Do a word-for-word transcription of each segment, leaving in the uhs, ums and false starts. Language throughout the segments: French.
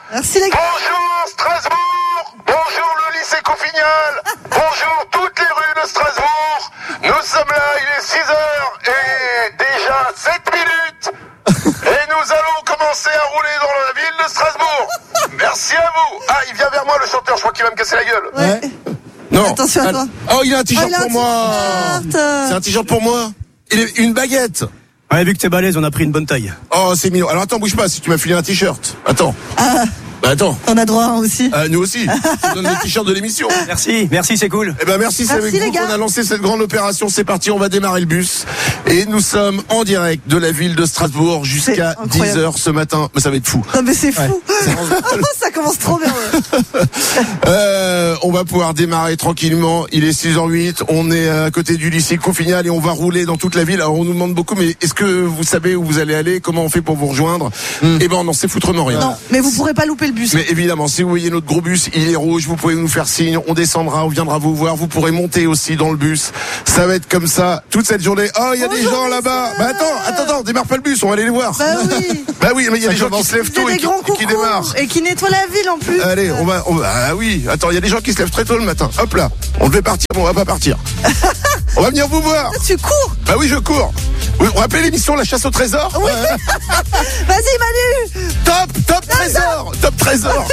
Merci les gars. Bonjour Strasbourg. Bonjour le lycée Couffignal. Bonjour toutes les rues de Strasbourg. Nous sommes là, il est six heures et déjà sept minutes. Et nous allons commencer à rouler dans la ville de Strasbourg. Merci à vous. Ah, il vient vers moi le chanteur, je crois qu'il va me casser la gueule. Ouais. Non. Attention à toi. Oh, il a un t-shirt Oh, il a un pour moi. t-shirt. C'est un t-shirt pour moi. Il est une baguette. Ouais, vu que t'es balèze, on a pris une bonne taille. Oh, c'est mignon. Alors attends, bouge pas, si tu m'as filé un t-shirt. Attends. Ah, Bah attends. on a droit hein, aussi. Euh, nous aussi. Tu donnes le t-shirt de l'émission. Merci, merci, c'est cool. Eh ben merci, c'est Merci, avec les vous gars. qu'on a lancé cette grande opération. C'est parti, on va démarrer le bus. Et nous sommes en direct de la ville de Strasbourg jusqu'à C'est dix incroyable. heures ce matin. Mais ça va être fou. Non mais c'est fou. Ça commence trop bien. Ouais. Euh, on va pouvoir démarrer tranquillement. Il est six heures huit. On est à côté du lycée Couffignal et on va rouler dans toute la ville. Alors on nous demande beaucoup, mais est-ce que vous savez où vous allez aller? Comment on fait pour vous rejoindre? Mm. Eh ben, on n'en sait foutrement rien. Non, mais vous pourrez pas louper le bus. Mais évidemment, si vous voyez notre gros bus, il est rouge, vous pouvez nous faire signe, on descendra, on viendra vous voir, vous pourrez monter aussi dans le bus. Ça va être comme ça toute cette journée. Oh, il y a des Bonjour, gens là-bas. Lisa. Bah attends, attends, attends, démarre pas le bus, on va aller les voir. Bah oui. Bah oui, mais il y a Ça des gens qui commence. se lèvent tôt C'est et des qui, grands et qui concours démarrent. et qui nettoient la ville en plus. Allez, on va, on va, ah oui, attends, il y a des gens qui se lèvent très tôt le matin. Hop là, on devait partir, mais on va pas partir. On va venir vous voir. Tu cours. Bah oui, je cours. Vous vous rappelez l'émission La Chasse au Trésor? Oui. Vas-y Manu. Top, top trésor, top trésor.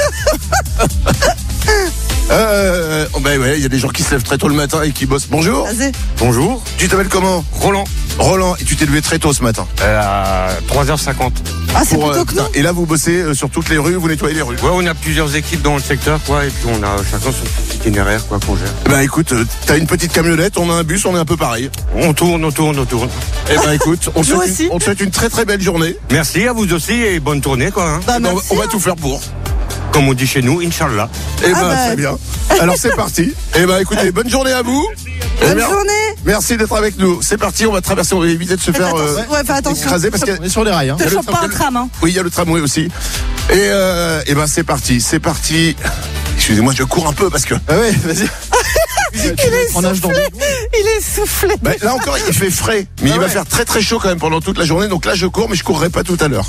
Euh, oh ben ouais, il y a des gens qui se lèvent très tôt le matin et qui bossent. Bonjour. Vas-y. Bonjour. Tu t'appelles comment? Roland, Roland. Et tu t'es levé très tôt ce matin. euh, à trois heures cinquante. Ah c'est Pour, plutôt euh, que nous. et là, vous bossez euh, sur toutes les rues, vous nettoyez les rues. Ouais, on a plusieurs équipes dans le secteur, quoi, et puis on a chacun son petit itinéraire, quoi, qu'on gère. Eh ben écoute, euh, t'as une petite camionnette, on a un bus, on est un peu pareil. On tourne, on tourne, on tourne. Eh ben écoute, on te Nous souhaite aussi. une, on te souhaite une très très belle journée. Merci à vous aussi et bonne tournée, quoi. Hein. Bah Eh ben, on, va, merci. on va tout faire pour. Comme on dit chez nous, Inch'Allah. Eh ben Ah bah. très bien. Alors c'est parti. Eh ben écoutez, bonne journée à vous. Et Bonne mer- journée. Merci d'être avec nous. C'est parti, on va traverser, on va éviter de se Faites faire euh, attention. Ouais, fais attention. écraser parce qu'il y a- On est sur les rails, hein. il y a le Te chope pas un tram- tram hein. Oui, il y a le tramway aussi. Et, euh, et ben c'est parti, c'est parti. Excusez-moi, je cours un peu parce que. Ah ouais, vas-y. Il est soufflé. Il est soufflé. Bah, là encore, il fait frais, mais il va faire très très chaud quand même pendant toute la journée. Donc là, je cours, mais je courrai pas tout à l'heure.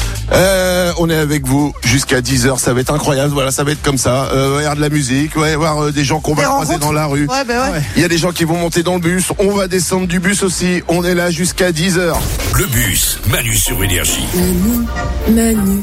Euh, on est avec vous jusqu'à dix heures. Ça va être incroyable. Voilà, ça va être comme ça. Euh, il y avoir de la musique, il va y avoir euh, des gens qu'on va Des croiser rencontres. dans la rue. Ouais bah ouais. Il y a des gens qui vont monter dans le bus. On va descendre du bus aussi. On est là jusqu'à dix heures. Le bus, Manu sur Énergie. Manu, Manu,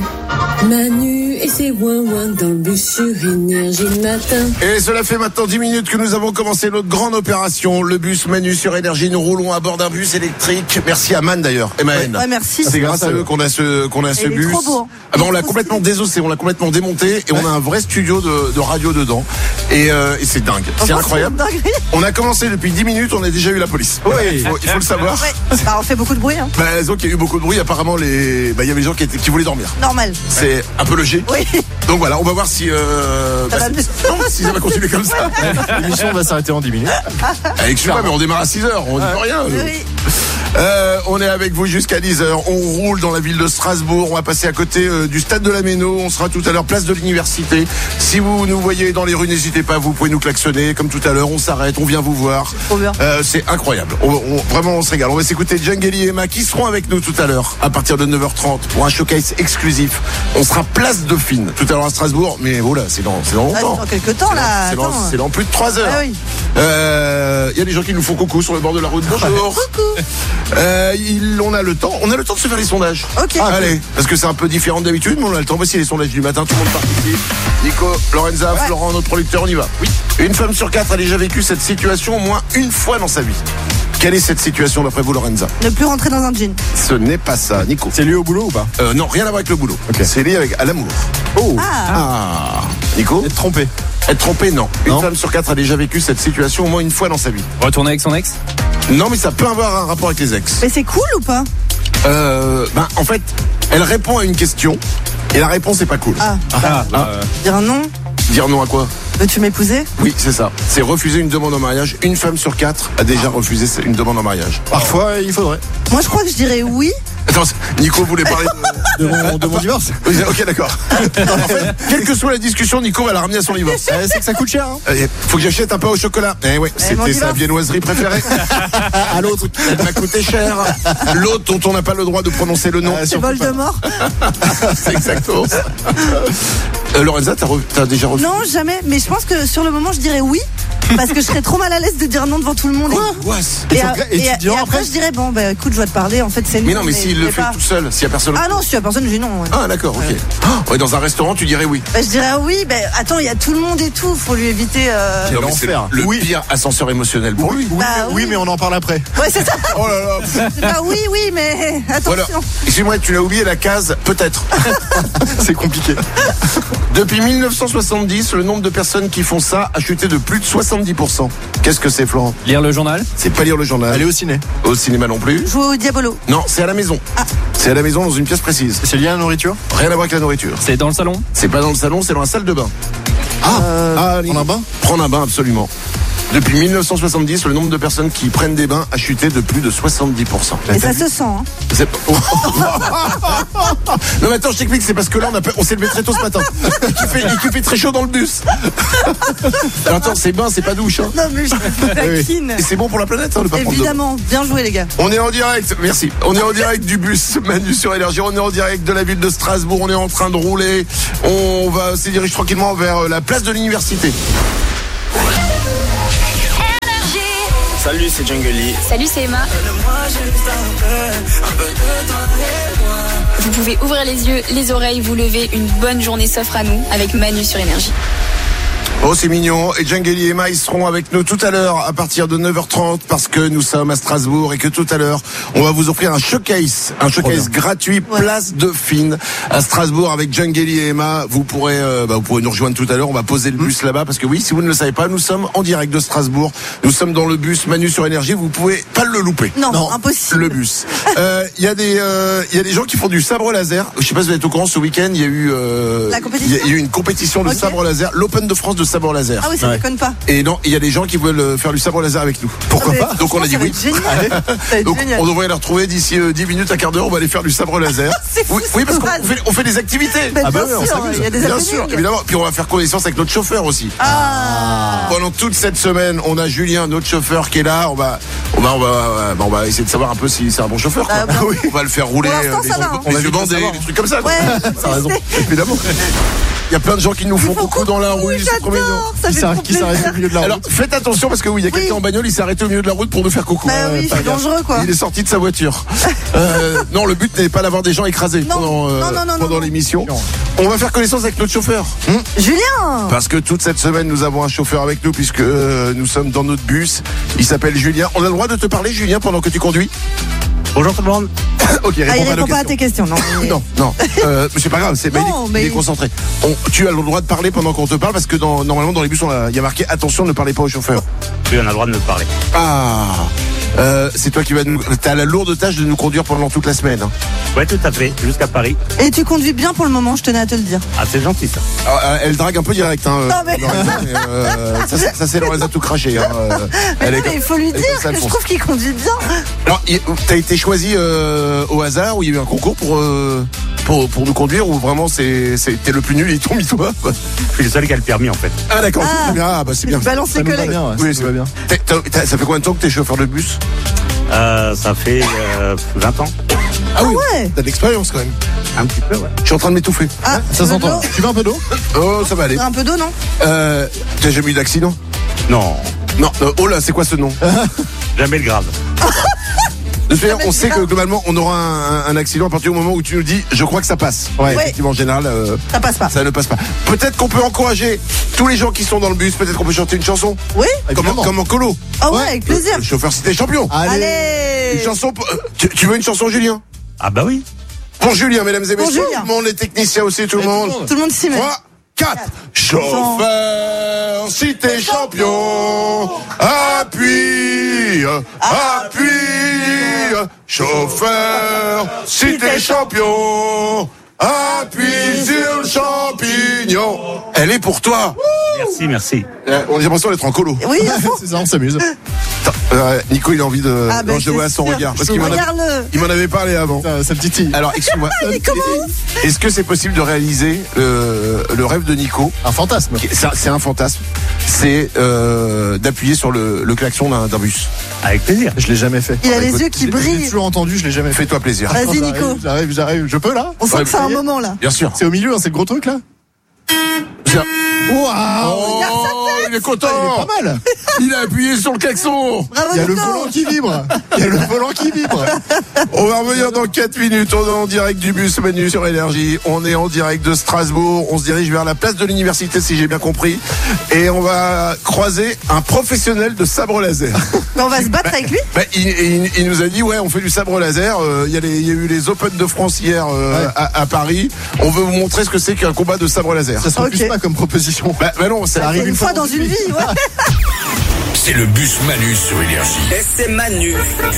Manu et ses ouin-ouin dans le bus sur Énergie le matin. Et cela fait maintenant dix minutes que nous avons commencé notre grande opération. Le bus Manu sur Énergie. Nous roulons à bord d'un bus électrique. Merci à Man d'ailleurs. M A N. Ouais merci. C'est grâce à eux qu'on a ce qu'on a ce il est bus. trop beau, hein. Ah ben, on Il est l'a trop complètement stylé. désossé, on l'a complètement démonté et on a un vrai studio de, de radio dedans. Et, euh, et c'est dingue, c'est Franchement, incroyable. c'est une dinguerie. On a commencé depuis dix minutes, on a déjà eu la police. Oui. Il faut, il faut le savoir. Ouais. Bah on fait beaucoup de bruit hein. Bah, donc il y a eu beaucoup de bruit. Apparemment, les, bah, il y avait des gens qui, étaient, qui voulaient dormir. Normal. C'est un peu logique. Oui. Donc voilà, on va voir si, euh, Ça bah, va si, non, si ça va continuer comme ça. L'émission va s'arrêter en dix minutes. Avec je sais pas, mais on démarre à six heures, on dit pas rien. nous. Oui. Euh, on est avec vous jusqu'à dix heures. On roule dans la ville de Strasbourg. On va passer à côté euh, du stade de la Méno. On sera tout à l'heure place de l'université. Si vous nous voyez dans les rues, n'hésitez pas. Vous pouvez nous klaxonner comme tout à l'heure. On s'arrête, on vient vous voir. Trop bien. Euh, c'est incroyable. On, on- vraiment, on se régale. On va s'écouter Djangeli et Emma qui seront avec nous tout à l'heure à partir de neuf heures trente pour un showcase exclusif. On sera place Dauphine tout à l'heure à Strasbourg. Mais voilà, c'est dans, c'est dans Ah, longtemps. dans quelques temps là. C'est dans, Attends. c'est dans plus de trois heures. Ah oui. Euh, Il y a des gens qui nous font coucou sur le bord de la route. Bonjour. Coucou. Euh, il, on a le temps. On a le temps de se faire les sondages. Ok. Ah, allez, parce que c'est un peu différent d'habitude, mais on a le temps. Voici les sondages du matin. Tout le monde participe. Nico, Lorenza, Ouais. Florent, notre producteur, on y va. Oui. Une femme sur quatre a déjà vécu cette situation au moins une fois dans sa vie. Quelle est cette situation d'après vous, Lorenza? Ne plus rentrer dans un jean. Ce n'est pas ça, Nico. C'est lié au boulot ou pas? Euh, non, rien à voir avec le boulot. Ok. C'est lié avec à l'amour. Oh. Ah. Ah, Nico. Être trompé. Être trompé, non. Une Non. femme sur quatre a déjà vécu cette situation au moins une fois dans sa vie. Retourner avec son ex? Non, mais ça peut avoir un rapport avec les ex. Mais c'est cool ou pas? Euh, ben, en fait, elle répond à une question et la réponse est pas cool. Ah. Ah, bah, Dire non. Dire non à quoi? Veux-tu m'épouser? Oui, c'est ça. C'est refuser une demande en mariage. Une femme sur quatre a déjà refusé une demande en mariage. parfois, il faudrait. Moi je crois que je dirais oui, Attends, Nico voulait parler de, De mon, de mon divorce. Oui, ok, d'accord. En fait, quelle que soit la discussion, Nico va la ramener à son divorce. Eh, c'est que ça coûte cher. Hein. Eh, Faut que j'achète un pain au chocolat. Eh ouais, mon c'était sa divorce. viennoiserie préférée. À l'autre, elle m'a coûté cher. L'autre dont on n'a pas le droit de prononcer le nom. Ah, C'est surtout pas. Voldemort. C'est exactement ça. Euh, Lorenza, t'as, re- t'as déjà refusé? Non, jamais. Mais je pense que sur le moment, je dirais oui. Parce que je serais trop mal à l'aise de dire non devant tout le monde. Angoisse. Et, Et a- faut- et et- tu dis et non après, après je dirais bon, bah écoute, je vais te parler. En fait, c'est non. Mais non, mais s'il je le sais fait pas. tout seul, s'il y a personne. Ah non, si y a personne, je dis non. Ouais. Ah, d'accord, ok. Oh, ouais, dans un restaurant, tu dirais oui. Bah, je dirais oui. Bah attends, il y a tout le monde et tout. Faut lui éviter. Euh... Quel Non, mais c'est enfer. le Oui. pire ascenseur émotionnel pour lui. Oui, Bah, mais, oui, oui. mais on en parle après. Ouais, c'est ça. Oh là là. C'est pas oui, oui, mais Voilà. attention. Excuse-moi, tu l'as oublié la case peut-être. C'est compliqué. Depuis mille neuf cent soixante-dix, le nombre de personnes qui font ça a chuté de plus de soixante-dix pour cent. Qu'est-ce que c'est, Florent? Lire le journal. C'est pas lire le journal. Aller au ciné. Au cinéma non plus. Jouer au Diabolo. Non, c'est à la maison. C'est à la maison dans une pièce précise. C'est lié à la nourriture. Rien à voir avec la nourriture. C'est dans le salon. C'est pas dans le salon, c'est dans la salle de bain. Ah, ah Prendre un bain. Prendre un bain, absolument. Depuis mille neuf cent soixante-dix, le nombre de personnes qui prennent des bains a chuté de plus de soixante-dix pour cent. Et ça se sent. Hein. C'est- oh. Non mais attends, je t'explique, c'est parce que là on, a... on s'est levé très tôt ce matin. Et qu'il fait, et qu'il fait très chaud dans le bus. Alors attends, c'est bain, c'est pas douche. Hein. Non, mais je te taquine. Et c'est bon pour la planète, hein, de pas prendre de bain. Évidemment, bien joué les gars. On est en direct, merci. On est en direct du bus Manu sur Énergie. On est en direct de la ville de Strasbourg. On est en train de rouler. On va se diriger tranquillement vers la place de l'université. Salut, c'est Jungly. Salut, c'est Emma. Vous pouvez ouvrir les yeux, les oreilles, vous lever. Une bonne journée s'offre à nous avec Manu sur Énergie. Oh, c'est mignon. Et Jungeli et Emma, ils seront avec nous tout à l'heure à partir de neuf heures trente parce que nous sommes à Strasbourg et que tout à l'heure, on va vous offrir un showcase, un showcase gratuit, place de Fine à Strasbourg avec Jungeli et Emma. Vous pourrez, euh, bah, vous pourrez nous rejoindre tout à l'heure. On va poser le bus là-bas parce que oui, si vous ne le savez pas, nous sommes en direct de Strasbourg. Nous sommes dans le bus Manu sur Énergie. Vous pouvez pas le louper. Non, impossible. Le bus. Euh, Il y a des, euh, il y a des gens qui font du sabre laser. Je sais pas si vous êtes au courant. Ce week-end, il y a eu, euh, La compétition il y a- il y a eu une compétition de Ok. sabre laser, l'Open de France de sabre laser. Ah oui, ça Ouais. déconne pas. Et non, il y a des gens qui veulent euh, faire du sabre laser avec nous. Pourquoi Ah, mais pas? Donc on a dit ça va oui. être génial. Ça va être Donc génial. on devrait les retrouver d'ici euh, dix minutes, un quart d'heure. On va aller faire du sabre laser. C'est fou, oui, oui, parce cette qu'on phrase. fait, on fait des activités. Bah, Ah bien ouais, on sûr, s'amuse. il y a des Bien happenings. sûr, évidemment. Puis on va faire connaissance avec notre chauffeur aussi. Ah. Pendant toute cette semaine, on a Julien, notre chauffeur, qui est là. On va, on va, on va, bah, on va essayer de savoir un peu si c'est un bon chauffeur. Quoi. Bah, bien oui. On va le faire rouler. Pour l'instant, euh, les ça va, yeux- hein. les On va yeux vite le bandés, savoir. des trucs comme ça. Ouais, T'as raison, évidemment. Il y a plein de gens qui nous font coucou dans la rue. C'est trop mignon. J'adore. Ça Qui fait s'arrête trop qui s'arrête plaisir. au milieu de la Alors route. faites attention parce que oui, il y a quelqu'un Oui. en bagnole, il s'est arrêté au milieu de la route pour nous faire coucou. Bah Ouais, oui, pas c'est gaffe. dangereux quoi. Il est sorti de sa voiture. Euh, non, le but n'est pas d'avoir des gens écrasés Non. pendant, euh, Non, non, non, pendant non. l'émission. On va faire connaissance avec notre chauffeur. Julien. Parce que toute cette semaine, nous avons un chauffeur avec nous puisque euh, nous sommes dans notre bus. Il s'appelle Julien. On a le droit de te parler, Julien, pendant que tu conduis? Bonjour tout le monde. Ok, réponds Ah, il pas à nos répond pas à questions. tes questions, non. mais- Non, non, euh, mais c'est pas grave, c'est, mais il est- Non, il, mais- est concentré. On- tu as le droit de parler pendant qu'on te parle parce que dans, normalement dans les bus, on a- il y a marqué attention, ne parlez pas au chauffeur. Oui, on a le droit de me parler. Ah, euh, c'est toi qui vas nous. T'as la lourde tâche de nous conduire pendant toute la semaine. Hein. Ouais, tout à fait, jusqu'à Paris. Et tu conduis bien pour le moment, je tenais à te le dire. Ah, c'est gentil ça. Ah, euh, elle drague un peu direct. Hein, Non, mais- Lorenza, mais, euh, ça, c'est- ça c'est Lorenza tout craché. Hein, euh, Mais elle non, est- mais il faut lui elle est dire comme ça, que je Alphonse. trouve qu'il conduit bien. Alors, il- t'as été choisi euh, au hasard ou il y a eu un concours pour euh, pour, pour nous conduire ou vraiment c'est c'est- t'es le plus nul et il tombe toi. Je suis le seul qui a le permis en fait. Ah d'accord. Ah. c'est bien. Ah bah c'est bien. Balance Ça les nous va collègues. bien. ouais, Oui, ça nous va bien. T'as- t'as- t'as- ça fait combien de temps que t'es chauffeur de bus? Euh, ça fait euh, vingt ans. Ah oui. Ouais. T'as de l'expérience quand même. Un petit peu, ouais. Je suis en train de m'étouffer. Ah, Ça tu veux de s'entend. l'eau Tu veux un peu d'eau? Oh ça va aller. Un peu d'eau, non? Euh, t'as jamais eu d'accident? Non, Non. euh, oh là, c'est quoi ce nom? jamais le grave. De toute manière, on Jamais sait le que grave. globalement, on aura un, un accident à partir du moment où tu nous dis, je crois que ça passe. Ouais. Effectivement, en général, euh, Ça passe pas. ça ne passe pas. Peut-être qu'on peut encourager tous les gens qui sont dans le bus. Peut-être qu'on peut chanter une chanson. Oui? Comme, Évidemment. comme en colo. Ah ouais, avec plaisir. Le chauffeur cité champion. Allez. Une chanson. pour- euh, tu, tu veux une chanson, Julien? Ah bah oui. Pour Julien, mesdames et Pour messieurs. Julien. Tout le monde, les techniciens aussi, tout le Et tout le monde. monde. Tout le monde s'y met. trois, quatre. Chauffeur, si t'es champion, appuie, appuie. Chauffeur, si t'es champion, appuie sur le champignon. Elle est pour toi. Merci, merci. Euh, On a l'impression d'être en colo. Oui, à fond. C'est ça, on s'amuse. Attends, euh, Nico, il a envie de. Ah, ben, non, je le vois à son sûr. regard. Parce qu'il m'en, avait, Regarde-le. il m'en avait parlé avant. Ça, ça me titille. Alors, excuse-moi. Il est comment? Est-ce que c'est possible de réaliser le, le rêve de Nico? Un fantasme. C'est un, c'est un fantasme. C'est euh, d'appuyer sur le, le klaxon d'un, d'un bus. Avec plaisir. Je l'ai jamais fait. Il a les écoute, yeux qui Je l'ai brillent. toujours entendu, je l'ai jamais fait. Fais-toi plaisir. Vas-y, J'arrive, Nico. J'arrive, j'arrive. Je peux là? On sent Ouais, que c'est un vous moment là. Bien sûr. C'est au milieu, hein, c'est le gros truc là? Bien. Waouh! Oh, il est content. Il est pas mal. Il a appuyé sur le klaxon. Bravo, Il y a le Nico. volant qui vibre. Il y a le volant qui vibre. On va revenir dans quatre minutes. On est en direct du bus Manu sur Énergie. On est en direct de Strasbourg. On se dirige vers la place de l'université, si j'ai bien compris. Et on va croiser un professionnel de sabre laser. Mais on va se battre avec lui. Bah, il, il- il nous a dit, ouais, on fait du sabre laser. Euh, Il y, a les- il y a eu les Open de France hier euh, Ouais. à, à Paris. On veut vous montrer ce que c'est qu'un combat de sabre laser. Ça se refuse Ok. pas comme proposition. Bah, bah non, ça Ça arrive Une fois dans une vie, ouais. C'est le bus Manu sur Énergie. Et c'est Manu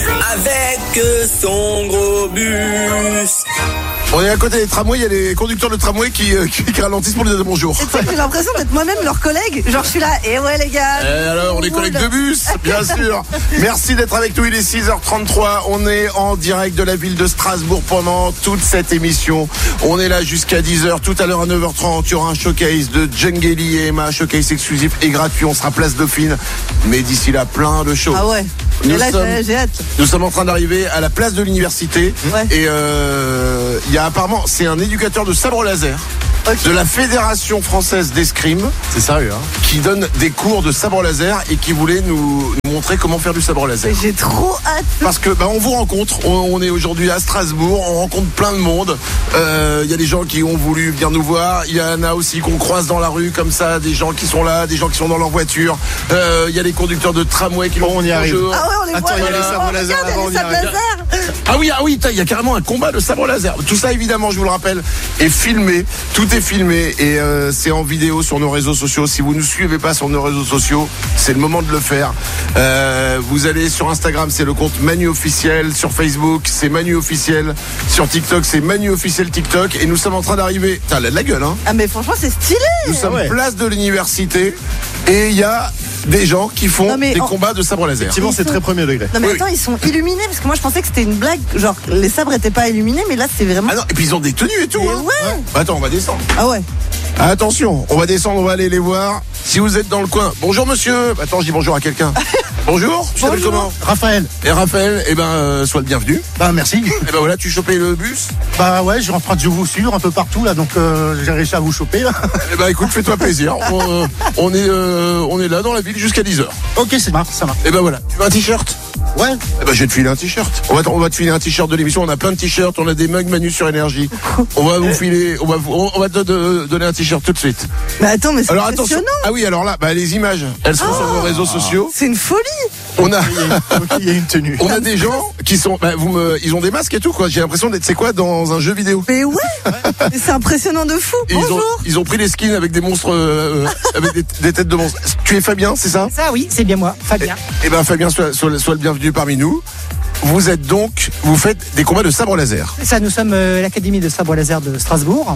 avec son gros bus. On est à côté des tramways, il y a les conducteurs de tramway qui, euh, qui, qui ralentissent pour nous dire bonjour. Et tu sais que j'ai l'impression d'être moi-même leur collègue. Genre, je suis là. Et ouais, les gars. Et alors, on est collègues de bus, bien sûr. Merci d'être avec nous, il est six heures trente-trois. On est en direct de la ville de Strasbourg pendant toute cette émission. On est là jusqu'à dix heures. Tout à l'heure à neuf heures trente, il y aura un showcase de Djengeli et Emma, showcase exclusif et gratuit. On sera place Dauphine. Mais d'ici là, plein de shows. Ah ouais. Nous Et là, sommes- j'ai- j'ai hâte. Nous sommes en train d'arriver à la place de l'université. Ouais. Et euh, il y a apparemment, c'est un éducateur de sabre laser Ok. de la Fédération française d'escrime C'est sérieux, hein? qui donne des cours de sabre laser et qui voulait nous, nous montrer comment faire du sabre laser. Mais j'ai trop hâte. Parce que bah, on vous rencontre, on, on est aujourd'hui à Strasbourg, on rencontre plein de monde. Euh, Il y a des gens qui ont voulu venir nous voir, il y en a aussi qu'on croise dans la rue comme ça, des gens qui sont là, des gens qui sont dans leur voiture. Euh, Il y a les conducteurs de tramway qui Bon, on y arrive. bonjour. Ah ouais, on les Attends, voit. il y a les les gens. sabres laser Regarde, il y a avant, les on y sabres arrive. laser. Ah oui, ah oui, il y a carrément un combat de sabre laser. Tout ça, évidemment, je vous le rappelle, est filmé. Tout est filmé et euh, c'est en vidéo sur nos réseaux sociaux. Si vous ne nous suivez pas sur nos réseaux sociaux, c'est le moment de le faire. Euh, vous allez sur Instagram, c'est le compte Manu Officiel. Sur Facebook, c'est Manu Officiel. Sur TikTok, c'est Manu Officiel TikTok. Et nous sommes en train d'arriver. T'as la, la gueule, hein. Ah, mais franchement, c'est stylé. Nous sommes ouais. place de l'université et il y a des gens qui font Non, mais des en- combats de sabre laser. Effectivement, c'est très premier degré. Non, mais Oui. attends, ils sont illuminés. Parce que moi, je pensais que c'était une blague. Genre, les sabres étaient pas illuminés. Mais là, c'est vraiment. Ah non, et puis ils ont des tenues et tout. Mais Hein. ouais. Attends, on va descendre. Ah ouais. Attention, on va descendre, on va aller les voir. Si vous êtes dans le coin, bonjour monsieur. Attends, je dis bonjour à quelqu'un. Bonjour, tu t'appelles Bonjour. comment? Raphaël. Et Raphaël, eh ben, euh, sois le bienvenu. Bah merci. Et ben voilà, tu chopais le bus. Bah ouais, je suis en train de vous suivre un peu partout là, donc euh, j'ai réussi à vous choper là. Eh ben écoute, fais-toi plaisir. On, euh, on est, euh, on est là dans la ville jusqu'à dix heures. Ok, c'est marrant, ça marche. Et ben voilà, tu veux un t-shirt? Ouais. Eh ben je vais te filer un t-shirt. On va, te- on va te filer un t-shirt de l'émission. On a plein de t-shirts, on a des mugs Manu sur Énergie. On va vous filer, on va, vous- on va te de- donner un t-shirt tout de suite. Mais attends, mais c'est Alors attention. impressionnant. Ah oui, alors là, bah, les images, elles sont sur nos réseaux sociaux. C'est une folie. On a, Il y a une tenue. on a des gens qui sont, bah, vous me, ils ont des masques et tout quoi. J'ai l'impression d'être, c'est quoi, dans un jeu vidéo. Mais ouais. Mais c'est impressionnant de fou. Et ils ont, Bonjour. ils ont pris des skins avec des monstres, euh, avec des, des têtes de monstres. Tu es Fabien, c'est ça? Ça oui, c'est bien moi, Fabien. Eh ben Fabien, sois, sois- sois le bienvenu parmi nous. Vous êtes donc, vous faites des combats de sabre laser. Ça, nous sommes euh, l'Académie de sabre laser de Strasbourg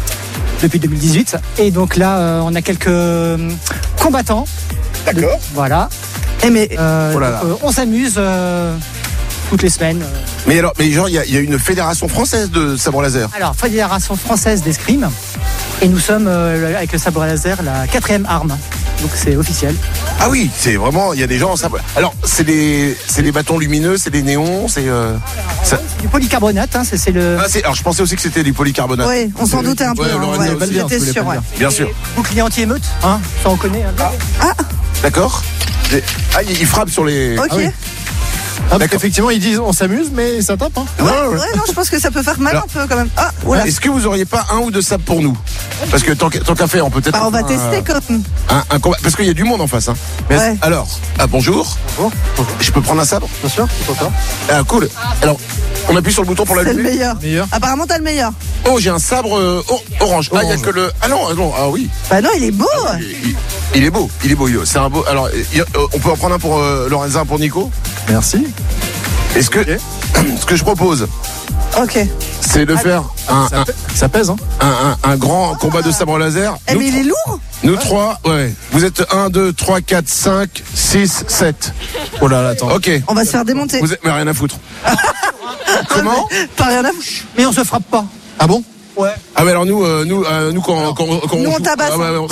depuis deux mille dix-huit. Et donc là, euh, on a quelques euh, combattants. D'accord. Voilà. Eh mais Euh, Oh là là. donc, euh, on s'amuse euh, toutes les semaines. euh. Mais alors, mais genre, il y a, il y a une fédération française de sabre laser. Alors, Fédération française d'escrime. Et nous sommes, euh, avec le sabre laser, la quatrième arme. Donc c'est officiel. Ah oui, c'est vraiment, il y a des gens en sabre. Alors, c'est des, c'est des bâtons lumineux, c'est des néons, c'est. Euh, ça- C'est du polycarbonate, hein, c'est c'est le Ah, c'est, alors je pensais aussi que c'était du polycarbonate. ouais, on s'en doutait un peu. Ouais, hein, Laurent ouais, Diaz aussi, J'étais hein, sûre. vous Ouais. Bien sûr. bouclier anti-émeute. Hein, ça on connaît. Hein. D'accord. J'ai- Ah, il il frappe sur les. Ok. Ah oui. Ah, parce D'accord. qu'effectivement, ils disent on s'amuse, mais ça tape. Hein. Non, Ouais, ouais. ouais, non, je pense que ça peut faire mal Alors- un peu quand même. Ah, oula. Est-ce que vous auriez pas un ou deux sabres pour nous? Parce que tant qu'à tant qu'à faire, on peut peut-être. Bah, on va un- tester comme. Un, un combat. Parce qu'il y a du monde en face. Hein. Mais Ouais. alors, ah, bonjour. Bonjour. Je peux prendre un sabre? Bien sûr, c'est pas ça. Ah, cool. Alors, on appuie sur le bouton pour C'est le l'allumer. meilleur. Meilleur. Apparemment, t'as le meilleur. Oh, j'ai un sabre euh, oh, orange. Ah, il y a Orange. que le. Ah non, ah non, ah oui. Bah non, il est beau. Il, il- il est beau, il est beau. Yo. C'est un beau. Alors, il y a- euh, on peut en prendre un pour euh, Lorenza, un pour Nico. Merci. Est-ce que, Ok. ce que je propose, Ok. c'est de faire un, Ça, un, pè- ça pèse, hein. un, un, un grand combat de sabre laser. Eh, Nous, mais il est lourd. nous trois, ouais. Vous êtes un, deux, trois, quatre, cinq, six, sept. Oh là là, attends. Ok. On va se faire démonter. Vous êtes, mais rien à foutre. Comment? Pas rien à foutre. Mais on se frappe pas. Ah bon? Ouais. Ah mais alors nous, euh, nous, euh, nous quand, quand, quand Nous, on joue- tabasse. Ah, ouais, ouais, on-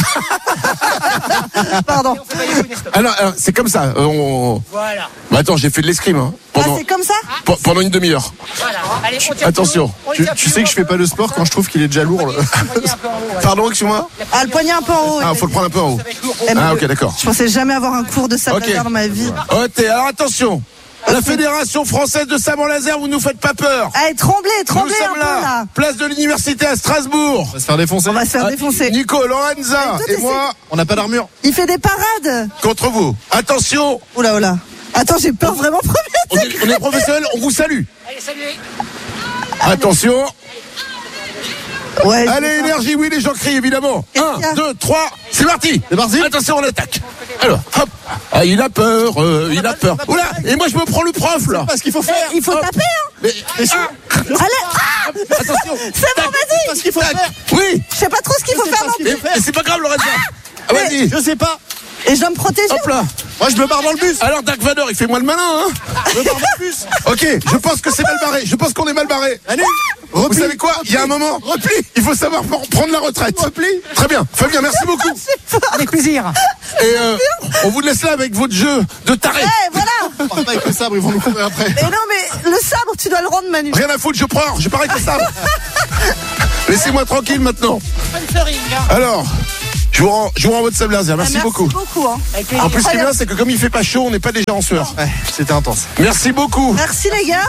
Pardon. alors, alors, c'est comme ça. euh, On... Voilà. Bah attends, j'ai fait de l'escrime hein, Ah, pendant, c'est comme ça. pe- pendant une demi-heure. Voilà. Allez, on tire Attention. plus haut, on Tu, tire tu plus sais que haut. je fais pas de sport quand je trouve qu'il est déjà lourd. Là. Poignet un peu en haut, ouais. Pardon, excuse-moi. Ah, le poignet un peu en haut. Ah, faut le prendre un peu en haut. Ça va être lourd. Eh, mais Ah le- ok, d'accord. Je pensais jamais avoir un cours de sabre Ok. laser dans ma vie. Ok, alors attention. La Fédération Française de Sabre Laser, vous nous faites pas peur. Allez, tremblez, Nous tremblez un sommes peu là, là. place de l'Université à Strasbourg. On va se faire défoncer. On va se faire Ah, défoncer. Nico, Lorenza Mais toi, et t'es- moi On n'a pas d'armure. Il fait des parades. contre vous. Attention, Oula, oula. Attends, j'ai peur vraiment on premier. est, on est professionnels, on vous salue. Allez, salut. Attention. Ouais. Allez, énergie, oui, les gens crient évidemment. Qu'est-ce Un, qu'il y a deux, trois, c'est parti. C'est parti. Attention, on attaque. Alors, hop. Ah, il a peur, euh, il a peur. Oula, et moi je me prends le prof là. Pas ce qu'il faut faire. Il faut Hop. taper, hein. Mais, ah, Allez, ah, attention. c'est bon, vas-y. Pas ce qu'il faut faire. Oui, Je sais pas trop ce qu'il faut sais faire pas non ce qu'il plus. mais, mais c'est pas grave, Lorenza. Ah, vas-y. Je sais pas. Et je dois me protéger. Hop là. Moi, je me barre dans le bus. Alors, Dark Vador, il fait moins le malin, hein. Je me barre dans le bus. Ok, je pense que c'est mal barré. Je pense qu'on est mal barré. Allez. Vous Repli. savez quoi? Il y a un moment. Repli. Il faut savoir pour- prendre la retraite. Repli. Très bien. Fabien, merci beaucoup. Avec plaisir. Et euh, on vous laisse là avec votre jeu de taré. Eh, voilà. On part pas avec le sabre, ils vont nous courir après. Mais non, mais le sabre, tu dois le rendre, Manu. Rien à foutre, je prends. Je pars avec le sabre. Laissez-moi tranquille maintenant. Sponsoring, hein. Alors, je vous rends, je vous rends votre sable laser. Merci, Ah, merci beaucoup. beaucoup. Hein. Avec En plaisir. plus, ce qui est bien, c'est que comme il fait pas chaud, on n'est pas déjà en sueur. Ouais, c'était intense. Merci beaucoup. Merci les gars.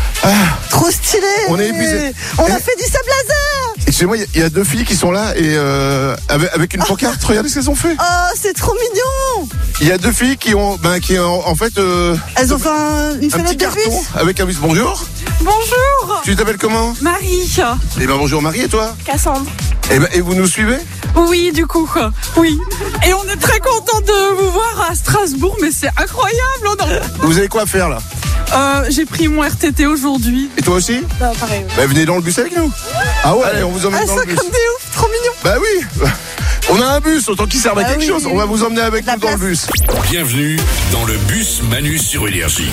Trop stylé. On est épuisé. On a Eh. fait du sable laser. Excusez-moi, il y a- il y, a deux filles qui sont là et euh, avec, avec une pancarte. Regardez ce qu'elles ont fait. Oh, c'est trop mignon. Il y a deux filles qui ont, ben, qui ont, en fait, euh, Elles ont fait un- une un petit fenêtre de carton bus. avec un bus. Bonjour. Bonjour, Tu t'appelles comment? Marie, Eh ben bonjour Marie, et toi? Cassandre. Eh ben, et vous nous suivez? Oui, du coup, oui. Et on est très content de vous voir à Strasbourg, mais c'est incroyable. On a- Vous avez quoi à faire là? Euh, J'ai pris mon R T T aujourd'hui. Et toi aussi? Bah, pareil. Bah venez dans le bus avec nous. Ah ouais, allez, on vous emmène Ah, dans ça le bus. comme des ouf, trop mignon. Bah oui. On a un bus, autant qu'il serve à Bah quelque oui. chose. On va vous emmener avec La nous dans le place. bus. Bienvenue dans le bus Manu sur Énergie.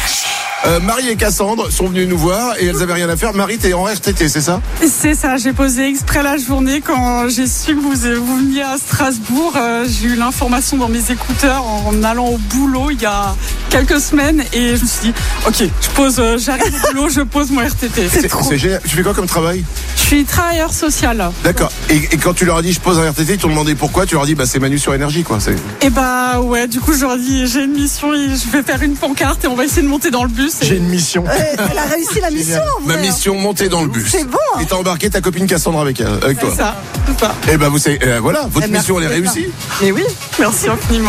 Euh, Marie et Cassandre sont venues nous voir et elles avaient rien à faire. Marie, t'es en R T T, c'est ça? C'est ça, j'ai posé exprès la journée quand j'ai su que vous, vous veniez à Strasbourg. Euh, j'ai eu l'information dans mes écouteurs en allant au boulot il y a quelques semaines et je me suis dit, ok, je pose, euh, j'arrive au boulot, je pose mon R T T. C'est c'est génial. Tu fais quoi comme travail? Je suis travailleur social. D'accord. Et, et quand tu leur as dit je pose un R T T, ils t'ont demandé pourquoi? Tu leur as dit bah c'est Manu sur Énergie quoi. C'est... Et bah ouais, du coup je leur dis j'ai une mission et je vais faire une pancarte et on va essayer de monter dans le bus. Et... J'ai une mission. Ouais, elle a réussi la mission. en Ma vrai, hein. mission, monter dans le bus. C'est bon, hein. Et t'as embarqué ta copine Cassandre avec, elle, avec toi. C'est ça, c'est ça. Et ben vous savez, euh, voilà, votre Eh, merci mission elle est d'être là. réussie. Mais oui, merci infiniment.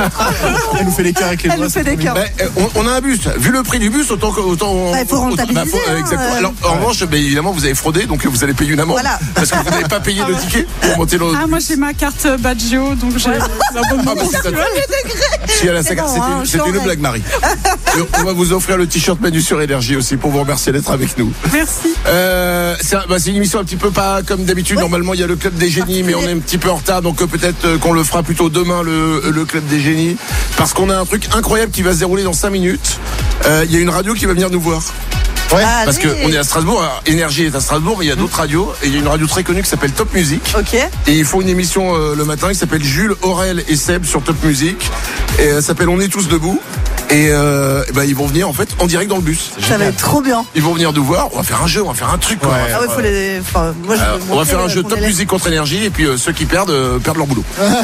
Elle nous fait les cœurs avec les Elle doigts. nous fait c'est des trop cœurs. Ben, euh, on, on a un bus. Vu le prix du bus, autant que autant. Bah, il faut autant- rentabiliser, faut- euh, hein, exactement. euh. Alors en revanche, ben, évidemment, vous avez fraudé, donc vous allez payer une amende. Voilà. Parce que vous n'avez pas payé le ticket pour monter dans le Ah bus. moi j'ai ma carte Badgio donc j'ai l'abonnement. Ah, bah, c'est mensuel. Si elle a sa C'est carte, bon, c'était hein, une- je c'était une t'en blague, Marie. Et on va vous offrir le t-shirt Manu sur Énergie aussi pour vous remercier d'être avec nous. Merci. Euh, c'est un- bah, c'est une émission un petit peu pas comme d'habitude. Oui. Normalement, il y a le club des génies, mais on est un petit peu en retard, donc euh, peut-être euh, qu'on le fera plutôt demain le, le club des génies, parce qu'on a un truc incroyable qui va se dérouler dans cinq minutes. Euh, Il y a une radio qui va venir nous voir. Ouais. Parce Allez. qu'on est à Strasbourg, alors, Énergie est à Strasbourg, mais il y a d'autres radios, et il y a une radio très connue qui s'appelle Top Music. Ok. Et ils font une émission euh, le matin qui s'appelle Jules, Aurel et Seb sur Top Music. Et elle s'appelle On est tous debout. Et, euh, et ben ils vont venir en fait en direct dans le bus. Ça va être trop bien. Ils vont venir nous voir. On va faire un jeu, on va faire un truc. quoi. Ouais. Ah ouais, faut les. Enfin, moi, je Euh, vais on va montrer, faire un euh, jeu qu'on Top élève. Music contre Énergie et puis euh, ceux qui perdent euh, perdent leur boulot. C'est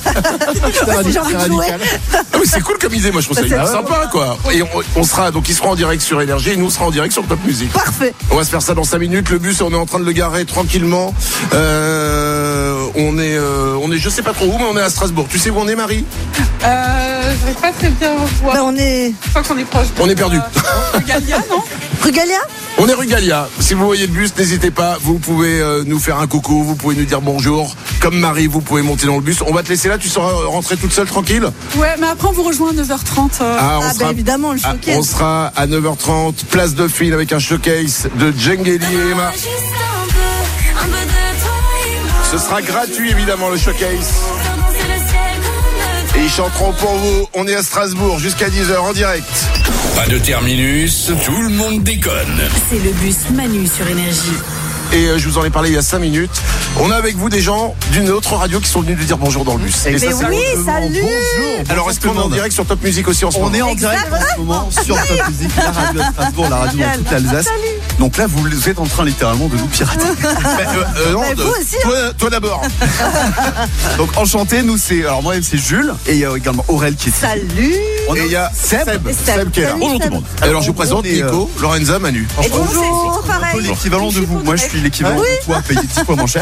j'ai envie de radical. jouer. Ah oui, c'est cool comme idée, moi je trouve ça C'est hyper vrai. sympa quoi. Et on, on sera donc ils seront en direct sur Énergie et nous on sera en direct sur Top Music. Parfait. On va se faire ça dans cinq minutes. Le bus, on est en train de le garer tranquillement. Euh, on est, euh, on est, je sais pas trop où, mais on est à Strasbourg. Tu sais où on est, Marie? Euh, je vais pas très bien voir. Bah, on est. Je crois qu'on est proche. De, On est perdu. Euh, Galia, non? Rue Galia? On est rue Galia. Si vous voyez le bus, n'hésitez pas. Vous pouvez euh, nous faire un coucou. Vous pouvez nous dire bonjour. Comme Marie, vous pouvez monter dans le bus. On va te laisser là. Tu seras rentrée toute seule, tranquille. Ouais, mais après on vous rejoint à neuf heures trente. Euh... Ah, on Ah, sera, bah évidemment, le ah, showcase. on sera à neuf heures trente, place Dauphine, avec un showcase de Djengeli et Emma. Ce sera gratuit, évidemment, le showcase. Et ils chanteront pour vous. On est à Strasbourg jusqu'à dix heures en direct. Pas de terminus, tout le monde déconne. C'est le bus Manu sur Énergie. Et euh, je vous en ai parlé il y a cinq minutes. On a avec vous des gens d'une autre radio qui sont venus nous dire bonjour dans le bus. Et Mais ça, c'est oui, bon. salut. Alors, est-ce qu'on est en direct sur Top Music aussi en ce moment? On est en direct en ce moment sur Top Music, la radio à Strasbourg, la radio dans toute l'Alsace. Donc là, vous êtes en train littéralement de nous pirater. Bah, euh, euh, non, Mais de- vous aussi, hein. Toi, toi d'abord. Donc enchanté, nous c'est alors moi c'est Jules et il y a également Aurel qui est ici. Salut. On Et il y a Seb, Et Seb, Seb. qui est là. Salut, Bonjour tout Seb. le monde. Alors je vous présente on est, euh, Nico, Lorenza, Manu. Et bonjour, un peu pareil. l'équivalent de vous. Moi je suis l'équivalent de toi payé dix fois moins cher.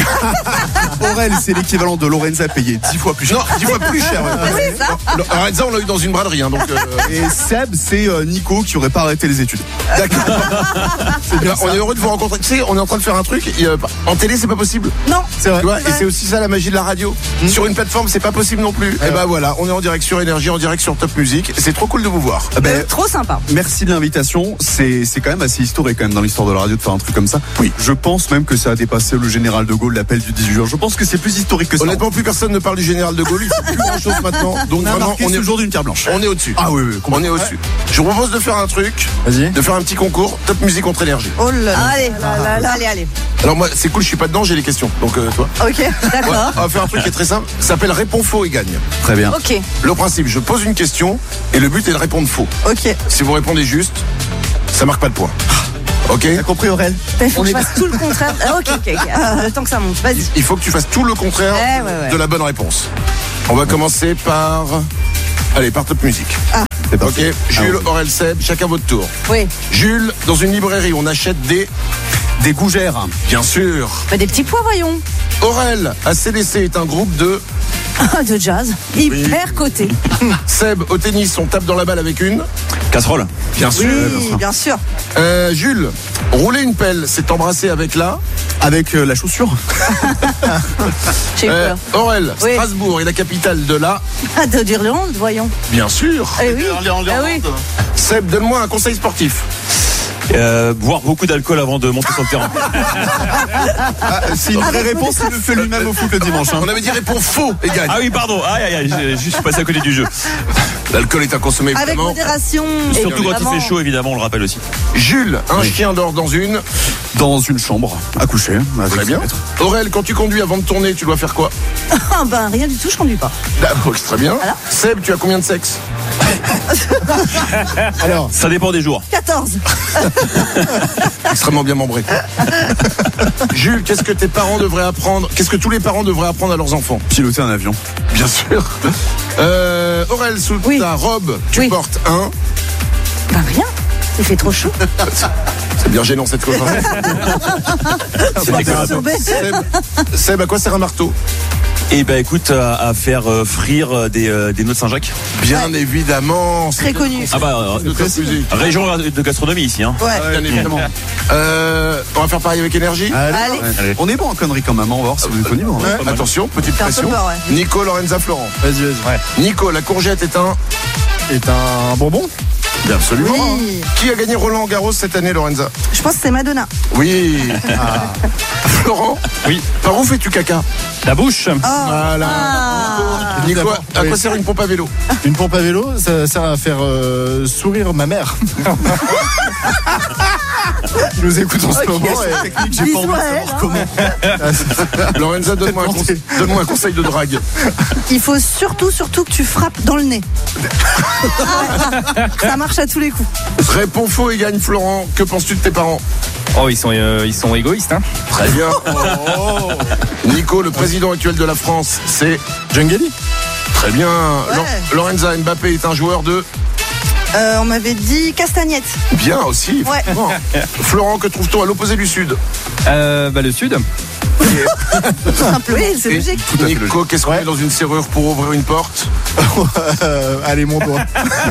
Aurel c'est l'équivalent de Lorenza payé dix fois plus cher. Non, dix fois plus cher. ouais. Oui, ça. Le- Lorenza, on l'a eu dans une braderie, hein, donc. euh, Et Seb c'est euh, Nico qui aurait pas arrêté les études. D'accord. C'est bien, on est heureux de vous rencontrer. Tu sais, on est en train de faire un truc. il y a- En télé, c'est pas possible. Non. C'est vrai. Tu vois, C'est et vrai. c'est aussi ça la magie de la radio. Sur une plateforme, c'est pas possible non plus. Et ben voilà, on est en direct sur Énergie, en direct sur Top Music. C'est trop cool de vous voir. Ah ben, Trop sympa. merci de l'invitation. C'est c'est quand même assez historique quand même dans l'histoire de la radio de faire un truc comme ça. Oui. Je pense même que ça a dépassé le général de Gaulle, l'appel du dix-huit juin. Je pense que c'est plus historique que ça. Honnêtement, plus personne ne parle du général de Gaulle. Il fait plus grand chose maintenant. Donc on a vraiment, marqué on ce est, jour d'une pierre blanche. on est au-dessus. Ah oui, oui, On est au-dessus. Je vous propose de faire un truc, Vas-y. de faire un petit concours Top Music contre Énergie. Oh là là. Allez, allez, allez. Alors moi, c'est cool, je suis pas dedans, j'ai les questions. Donc euh, toi. Ok, Ouais, d'accord. on va faire un truc qui est très simple. Ça s'appelle Réponds faux et gagne. Très bien. Ok, Le principe, je pose une question et le but est de répondre faux. ok. Si vous répondez juste, ça marque pas de point. Ok. T'as compris Aurel? Il faut On que est- je fasse tout le contraire. Ah, ok, ok, ok. Ah, le temps que ça monte. Vas-y. Il faut que tu fasses tout le contraire Ouais, ouais, ouais. de la bonne réponse. On va commencer par. Allez, par Top Music. C'est parti. Ok. Jules, Ah Aurel, Seb, chacun votre tour. Oui. Jules, dans une librairie, on achète des. Des gougères. Bien sûr. Bah, des petits pois, voyons. Aurel, A C D C est un groupe de. Ah, de jazz. Hyper coté. Seb, au tennis, on tape dans la balle avec une. Casserole. Bien sûr. Oui, bien sûr. Euh, Jules, rouler une pelle, c'est embrasser avec la. Avec euh, la chaussure. J'ai eu Euh, peur. Aurel, Oui. Strasbourg est la capitale de la. Ah, de d'Irlande, voyons. Bien sûr. Eh oui. Ah oui. Seb, donne-moi un conseil sportif. Euh, boire beaucoup d'alcool avant de monter sur le terrain. Ah, c'est une vraie réponse, il le fait lui-même au foot le dimanche. hein. On avait dit réponds faux et gagne. Ah oui, pardon. Aïe, aïe, aïe, j'ai- je suis passé à côté du jeu. L'alcool est à consommer Avec évidemment. modération. Surtout quand évidemment. il fait chaud, évidemment, on le rappelle aussi. Jules, un chien dort dans une. Dans une chambre, à coucher. avec Très bien. ses maîtres. Aurel, quand tu conduis avant de tourner, tu dois faire quoi? Ah, ben, rien du tout, je conduis pas. D'accord, très bien. Voilà. Seb, tu as combien de sexe? Alors, Ça dépend des jours. quatorze. Extrêmement bien membré. Jules, qu'est-ce que tes parents devraient apprendre? Qu'est-ce que tous les parents devraient apprendre à leurs enfants? piloter un avion. Bien sûr. Euh, Aurel, sous Oui. ta robe, tu Oui. portes un. Ben, rien. Il fait trop chaud. C'est bien gênant cette conversation. Seb, Seb, à quoi sert un marteau? Et ben écoute, à, à faire euh, frire euh, des, euh, des noix de Saint-Jacques. Bien évidemment. Très connu. Ah bah, euh, De Top Music. région de gastronomie ici. Hein. Ouais. Bien évidemment. Euh, on va faire pareil avec énergie. Allez. Allez. On est bon en conneries quand même, on va voir si vous êtes libre. Ouais, attention, petite Fais un peu pression. peur, ouais. Nico, Lorenza, Florent. Vas-y, vas-y. Nico, la courgette est un. Est un bonbon. Bien absolument. Oui. Qui a gagné Roland Garros cette année, Lorenza? Je pense que c'est Madonna. Oui. Florent. Oui. Par où fais-tu caca? La bouche. Voilà. Ah. Nico, à Oui. quoi sert une pompe à vélo? Une pompe à vélo, ça sert à faire euh, sourire ma mère. Qui nous écoute en ce Ok. moment. et- Technique, j'ai Bisous pas envie de à elle, savoir hein. comment. Lorenza, donne-moi un, conse- donne-moi un conseil de drague. Il faut surtout, surtout que tu frappes dans le nez. Ça marche à tous les coups. Réponds faux et gagne, Florent. Que penses-tu de tes parents? Oh, ils sont, euh, ils sont égoïstes, hein. Très bien. Nico, le président actuel de la France, c'est Djengeli. très bien. Lo- Lorenza, Mbappé est un joueur de. Euh, on m'avait dit castagnette. Bien aussi. Ouais. Bon. Florent, que trouve-t-on à l'opposé du sud? Euh, bah, le sud. Tout simplement, oui, c'est Et logique. Nico, qu'est-ce qu'on met dans une serrure pour ouvrir une porte? Euh, allez, mon doigt.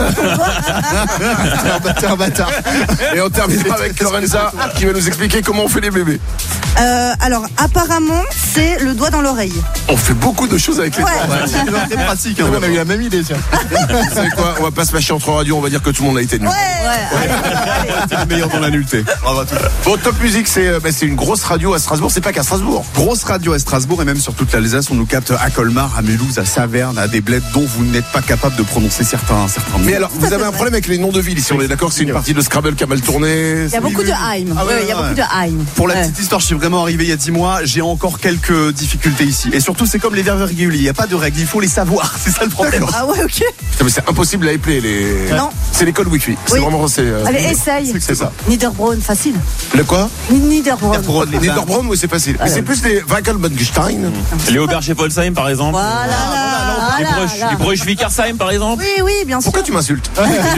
T'es un bâtard. Et on terminera avec Lorenza qui va nous expliquer comment on fait les bébés. Euh, alors, apparemment, c'est le doigt dans l'oreille. On fait beaucoup de choses avec les Ouais. doigts. C'est très pratique. Hein, on a eu la même idée, tiens. Vous savez quoi? On va pas se mâcher entre radios, on va dire que tout le monde a été nul. Ouais, ouais. C'est le meilleur dans la nullité. Bravo à tous. Bon, Top Music, c'est euh, bah, c'est une grosse radio à Strasbourg. C'est pas qu'à Strasbourg. Grosse radio à Strasbourg et même sur toute l'Alsace. On nous capte à Colmar, à Mulhouse, à Saverne, à des bleds dont vous n'êtes pas capable de prononcer certains, certains mots. Mais alors, vous avez un problème avec les noms de villes ici. On est d'accord que c'est une partie de Scrabble qui a mal tourné. Il y a beaucoup de Heim. Ah ouais, Ouais, il y a ouais. beaucoup de Heim. Pour la Ouais. petite histoire, je suis vraiment arrivé il y a dix mois. J'ai encore quelques difficultés ici. Et surtout, c'est comme les verbes réguliers. Il n'y a pas de règles. Il faut les savoir. C'est ça le problème. Ah ouais, ok. Putain, mais c'est impossible à épeler les. Non. C'est l'école Wi-Fi. C'est Oui. vraiment. C'est, euh, Allez, essaye. C'est ça. Niederbronn, facile. Le quoi? Niederbronn. Les Niederbronn, oui, c'est facile. Mais c'est plus les Wackelbenstein. Les Auberge-Wolfsheim, par exemple. Voilà, Les là, Broches- là. les Broches-Wickersheim, par exemple. Oui, oui, bien sûr. Pourquoi tu m'insultes?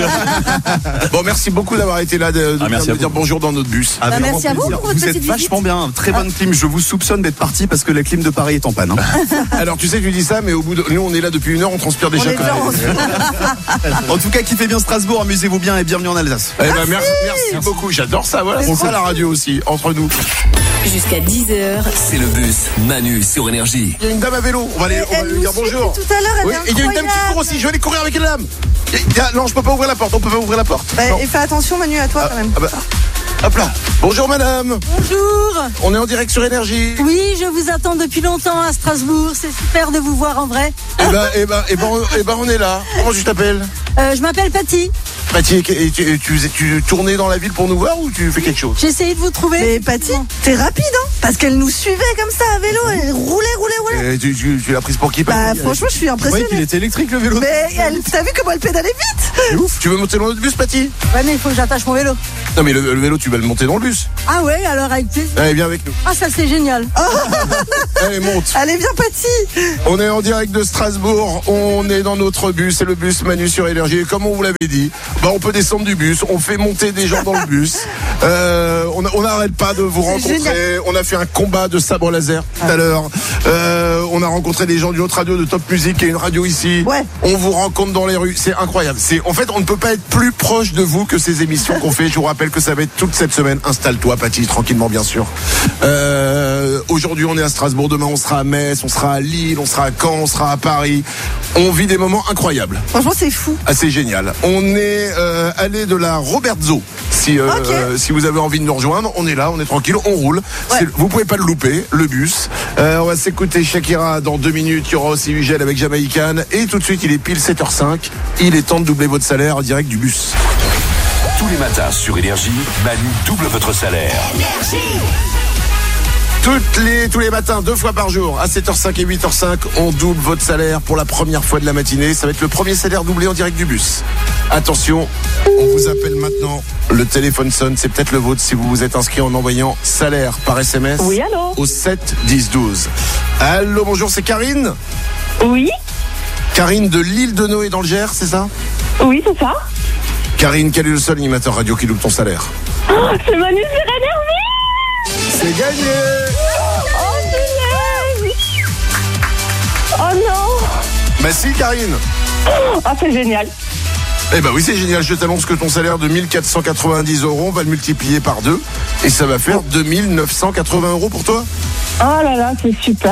Bon, merci beaucoup d'avoir été là, de, de, Ah, merci de à dire vous. bonjour dans notre bus. Ah, Bah, vraiment merci à vous plaisir. pour votre Vous êtes petite vachement visite. bien. Très bonne clim. Je vous soupçonne d'être parti parce que la clim de Paris est en panne. Hein. Alors, tu sais, tu dis ça, mais au bout de. Nous, on est là depuis une heure, on transpire déjà. On est quand déjà même. En tout cas, kiffez bien Strasbourg, amusez-vous bien et bienvenue en Alsace. Eh ben, merci, merci beaucoup. J'adore ça. Voilà, c'est ça la radio aussi, entre nous. Jusqu'à dix heures. C'est le bus Manu sur Énergie. Il y a une dame à vélo. On va aller, on va Elle lui nous dire suit bonjour. depuis tout à l'heure, elle Oui, est et il y a une dame qui incroyable. court aussi. Je vais aller courir avec la dame. Il y a- Non, je peux pas ouvrir la porte. On peut pas ouvrir la porte. Bah, Non. et fais attention, Manu, à toi quand même. Ah bah, hop là. Bonjour madame. Bonjour. On est en direct sur Énergie. Oui, je vous attends depuis longtemps à Strasbourg. C'est super de vous voir en vrai. Eh ben, eh ben, eh ben, eh ben, on est là. Comment tu t'appelles? Euh, je m'appelle Patty. Patty, et tu, tu, tu, tu tournais dans la ville pour nous voir ou tu fais quelque chose? J'ai essayé de vous trouver. Mais Patty, t'es rapide, hein? Parce qu'elle nous suivait comme ça à vélo. Elle roulait, roulait, roulait. Eh, tu, tu, tu l'as prise pour qui, Patty? Bah, franchement, je suis impressionnée. Oui, il était électrique le vélo. Mais elle, t'as vu comment elle pédalait vite? C'est ouf. Tu veux monter dans notre bus, Patty? Ouais, mais il faut que j'attache mon vélo. Non, mais le, le vélo, tu vas le monter dans le bus. Ah ouais, alors avec plaisir. Allez, viens avec nous. Ah, ça c'est génial. Allez, monte. Allez, viens, Patty. On est en direct de Strasbourg, on est dans notre bus, c'est le bus Manu sur Énergie. Et comme on vous l'avait dit, bah on peut descendre du bus, on fait monter des gens dans le bus. Euh, on n'arrête pas de vous rencontrer. génial. On a fait un combat de sabre laser tout à l'heure. Euh, on a rencontré des gens d'une autre radio, de Top Music, qui est une radio ici. Ouais. On vous rencontre dans les rues, c'est incroyable. C'est, en fait, on ne peut pas être plus proche de vous que ces émissions qu'on fait. Je vous rappelle que ça va être toute cette semaine. Installe-toi, Patty, tranquillement, bien sûr. Euh, aujourd'hui, on est à Strasbourg. Demain, on sera à Metz, on sera à Lille, on sera à Caen, on sera à Paris. On vit des moments incroyables. Franchement, c'est fou. Ah, c'est génial. On est euh, allé de la Robertzo. Si, euh, Ok. euh, si vous avez envie de nous rejoindre, on est là, on est tranquille, on roule. Ouais. C'est- Vous pouvez pas le louper, le bus. Euh, on va s'écouter Shakira dans deux minutes. Il y aura aussi Ugel avec Jamaïcan. Et tout de suite, il est pile sept heures cinq. Il est temps de doubler votre salaire en direct du bus. Tous les matins sur Énergie, Manu double votre salaire. Toutes les, tous les matins, deux fois par jour, à sept heures cinq et huit heures cinq, on double votre salaire pour la première fois de la matinée. Ça va être le premier salaire doublé en direct du bus. Attention, on vous appelle maintenant. Le téléphone sonne, c'est peut-être le vôtre si vous vous êtes inscrit en envoyant salaire par S M S. Oui, allô? Au sept dix douze. Allô, bonjour, c'est Karine? Oui. Karine de l'île de Noé dans le Gers, c'est ça? Oui, c'est ça. Karine, quel est le seul animateur radio qui double ton salaire? Oh, c'est Manu sur Énergie. C'est gagné! Oh, génial. Oh non. Bah si, Karine! Oh, c'est génial. Eh ben oui, c'est génial. Je t'annonce que ton salaire de mille quatre cent quatre-vingt-dix euros, on va le multiplier par deux et ça va faire deux mille neuf cent quatre-vingts euros pour toi. Oh là là, c'est super.